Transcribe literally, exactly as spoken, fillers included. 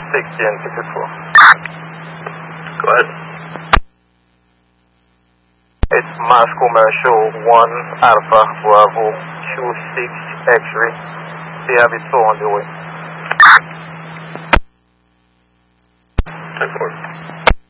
sixty and sixty-four. Go ahead. It's Mars Commercial one Alpha Bravo two six X-ray. They have it so on the way. ten four.